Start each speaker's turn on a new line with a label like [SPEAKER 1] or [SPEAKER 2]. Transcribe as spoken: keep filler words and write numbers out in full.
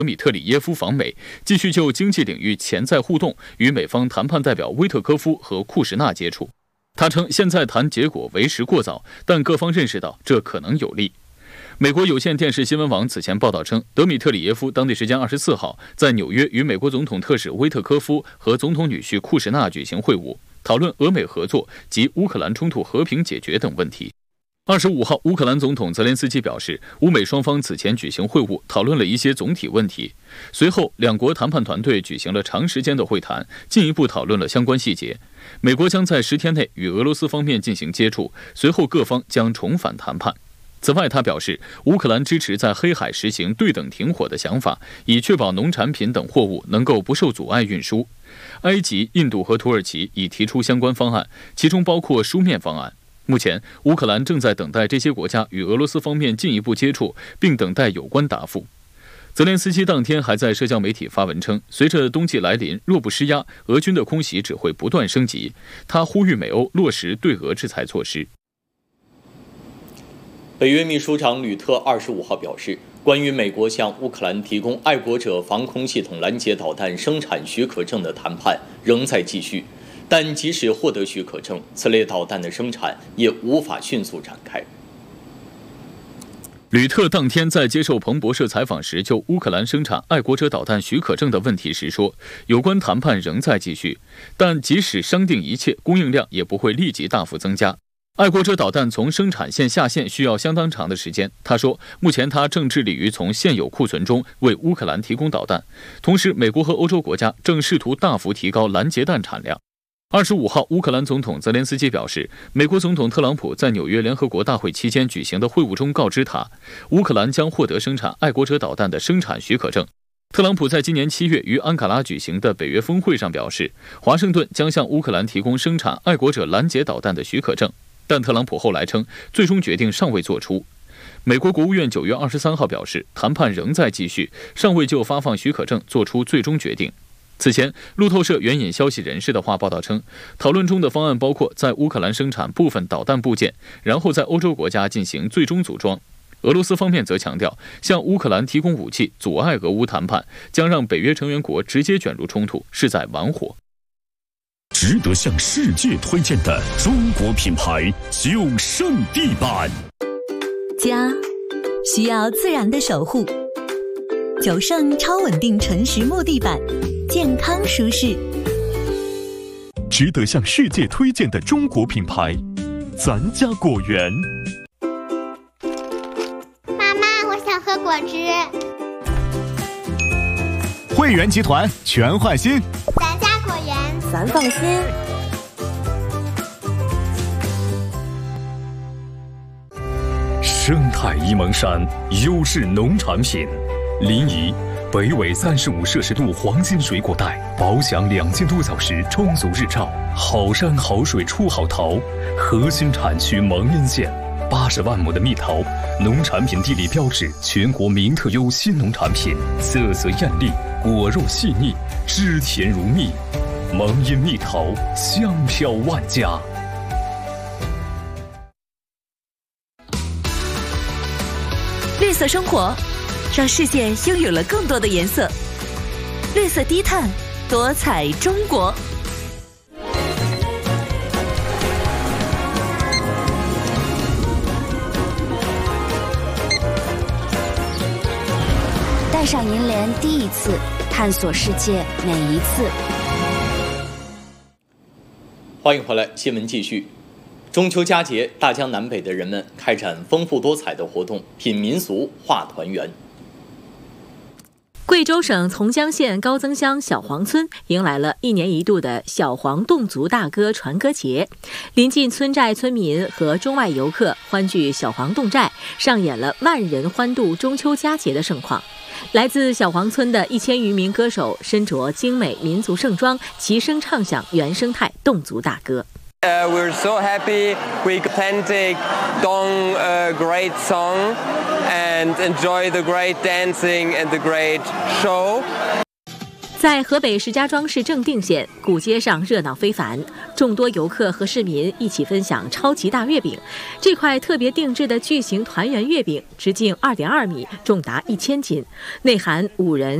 [SPEAKER 1] 德米特里耶夫访美，继续就经济领域潜在互动与美方谈判代表威特科夫和库什纳接触。他称，现在谈结果为时过早，但各方认识到这可能有利。美国有线电视新闻网此前报道称，德米特里耶夫当地时间二十四号在纽约与美国总统特使威特科夫和总统女婿库什纳举行会晤，讨论俄美合作及乌克兰冲突和平解决等问题。二十五号，乌克兰总统泽连斯基表示，乌美双方此前举行会晤，讨论了一些总体问题。随后，两国谈判团队举行了长时间的会谈，进一步讨论了相关细节。美国将在十天内与俄罗斯方面进行接触，随后各方将重返谈判。此外，他表示，乌克兰支持在黑海实行对等停火的想法，以确保农产品等货物能够不受阻碍运输。埃及、印度和土耳其已提出相关方案，其中包括书面方案。目前，乌克兰正在等待这些国家与俄罗斯方面进一步接触，并等待有关答复。泽连斯基当天还在社交媒体发文称，随着冬季来临，若不施压，俄军的空袭只会不断升级。他呼吁美欧落实对俄制裁措施。
[SPEAKER 2] 北约秘书长吕特二十五号表示，关于美国向乌克兰提供爱国者防空系统拦截导弹生产许可证的谈判仍在继续，但即使获得许可证，此类导弹的生产也无法迅速展开。
[SPEAKER 1] 吕特当天在接受彭博社采访时，就乌克兰生产爱国者导弹许可证的问题时说，有关谈判仍在继续，但即使商定一切，供应量也不会立即大幅增加。爱国者导弹从生产线下线需要相当长的时间。他说，目前他正致力于从现有库存中为乌克兰提供导弹，同时美国和欧洲国家正试图大幅提高拦截弹产量。二十五号，乌克兰总统泽连斯基表示，美国总统特朗普在纽约联合国大会期间举行的会晤中告知他，乌克兰将获得生产爱国者导弹的生产许可证。特朗普在今年七月于安卡拉举行的北约峰会上表示，华盛顿将向乌克兰提供生产爱国者拦截导弹的许可证，但特朗普后来称，最终决定尚未做出。美国国务院九月二十三号表示，谈判仍在继续，尚未就发放许可证做出最终决定。此前，路透社援引消息人士的话报道称，讨论中的方案包括在乌克兰生产部分导弹部件，然后在欧洲国家进行最终组装。俄罗斯方面则强调，向乌克兰提供武器阻碍俄乌谈判，将让北约成员国直接卷入冲突，是在玩火。
[SPEAKER 3] 值得向世界推荐的中国品牌九胜地板。
[SPEAKER 4] 家需要自然的守护，九胜超稳定纯实木地板，健康舒适。
[SPEAKER 3] 值得向世界推荐的中国品牌，咱家果园。
[SPEAKER 5] 妈妈，我想喝果汁。
[SPEAKER 6] 汇源集团全换新，
[SPEAKER 5] 咱家果园，
[SPEAKER 4] 咱放心。
[SPEAKER 3] 生态沂蒙山优质农产品，临沂北纬三十五摄氏度黄金水果带，保享两千多小时充足日照，好山好水出好桃。核心产区蒙阴县，八十万亩的蜜桃，农产品地理标志，全国名特优新农产品，色泽艳丽，果肉细腻，汁甜如蜜。蒙阴蜜桃，香飘万家。
[SPEAKER 4] 绿色生活，让世界拥有了更多的颜色。绿色低碳，多彩中国。
[SPEAKER 7] 带上银联第一次，探索世界每一次。
[SPEAKER 2] 欢迎回来，新闻继续。中秋佳节，大江南北的人们开展丰富多彩的活动，品民俗，话团圆。
[SPEAKER 8] 贵州省从江县高增乡小黄村迎来了一年一度的小黄侗族大歌传歌节，临近村寨村民和中外游客欢聚小黄侗寨，上演了万人欢度中秋佳节的盛况。来自小黄村的一千余名歌手身着精美民族盛装，齐声唱响原生态侗族大歌。
[SPEAKER 9] Uh, we're so happy we can take Dong a great song and enjoy the great dancing and the great show.
[SPEAKER 8] 在河北石家庄市正定县，古街上热闹非凡，众多游客和市民一起分享超级大月饼。这块特别定制的巨型团圆月饼直径二点二米，重达一千斤，内含五仁、